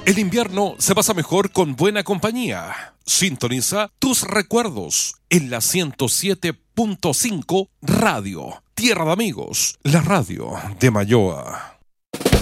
El invierno se pasa mejor con buena compañía. Sintoniza tus recuerdos en la 107.5 Radio. Tierra de Amigos, la radio de Mayoa.